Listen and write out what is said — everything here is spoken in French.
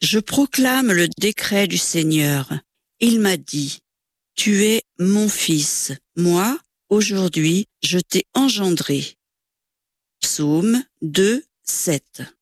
Je proclame le décret du Seigneur. Il m'a dit, tu es mon fils. Moi, aujourd'hui, je t'ai engendré. Psaume 2, 7.